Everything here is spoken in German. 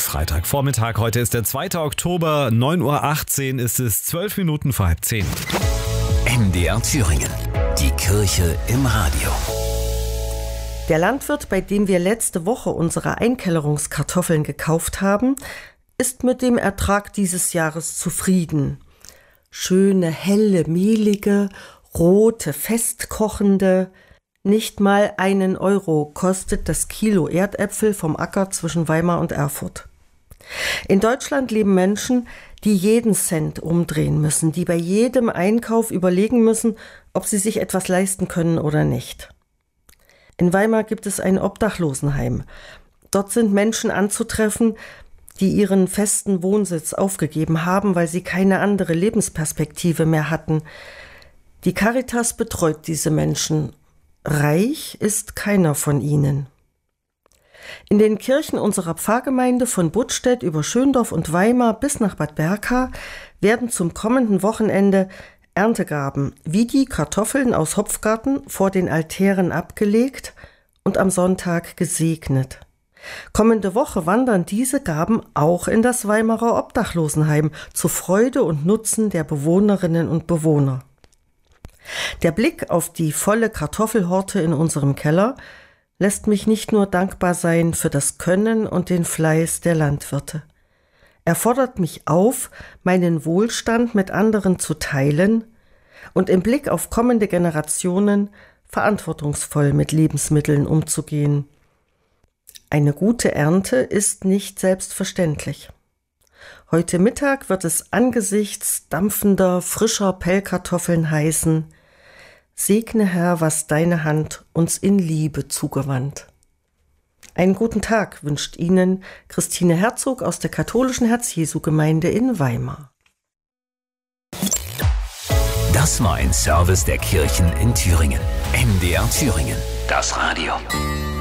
Freitagvormittag. Heute ist der 2. Oktober, 9.18 Uhr ist es, 12 Minuten vor halb 10. MDR Thüringen. Die Kirche im Radio. Der Landwirt, bei dem wir letzte Woche unsere Einkellerungskartoffeln gekauft haben, ist mit dem Ertrag dieses Jahres zufrieden. Schöne, helle, mehlige, rote, festkochende. Nicht mal 1 Euro kostet das Kilo Erdäpfel vom Acker zwischen Weimar und Erfurt. In Deutschland leben Menschen, die jeden Cent umdrehen müssen, die bei jedem Einkauf überlegen müssen, ob sie sich etwas leisten können oder nicht. In Weimar gibt es ein Obdachlosenheim. Dort sind Menschen anzutreffen, die ihren festen Wohnsitz aufgegeben haben, weil sie keine andere Lebensperspektive mehr hatten. Die Caritas betreut diese Menschen. Reich ist keiner von ihnen. In den Kirchen unserer Pfarrgemeinde von Buttstedt über Schöndorf und Weimar bis nach Bad Berka werden zum kommenden Wochenende Erntegaben wie die Kartoffeln aus Hopfgarten vor den Altären abgelegt und am Sonntag gesegnet. Kommende Woche wandern diese Gaben auch in das Weimarer Obdachlosenheim zur Freude und Nutzen der Bewohnerinnen und Bewohner. Der Blick auf die volle Kartoffelhorte in unserem Keller lässt mich nicht nur dankbar sein für das Können und den Fleiß der Landwirte. Er fordert mich auf, meinen Wohlstand mit anderen zu teilen und im Blick auf kommende Generationen verantwortungsvoll mit Lebensmitteln umzugehen. Eine gute Ernte ist nicht selbstverständlich. Heute Mittag wird es angesichts dampfender, frischer Pellkartoffeln heißen: Segne, Herr, was deine Hand uns in Liebe zugewandt. Einen guten Tag wünscht Ihnen Christine Herzog aus der katholischen Herz-Jesu-Gemeinde in Weimar. Das war ein Service der Kirchen in Thüringen. MDR Thüringen. Das Radio.